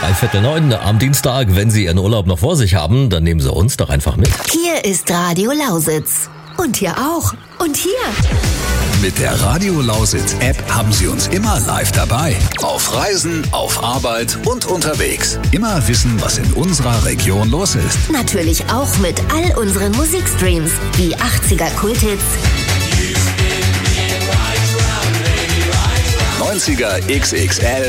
8:45 am Dienstag. Wenn Sie Ihren Urlaub noch vor sich haben, dann nehmen Sie uns doch einfach mit. Hier ist Radio Lausitz. Und hier auch. Und hier. Mit der Radio Lausitz App haben Sie uns immer live dabei. Auf Reisen, auf Arbeit und unterwegs. Immer wissen, was in unserer Region los ist. Natürlich auch mit all unseren Musikstreams wie 80er Kulthits, 90er XXL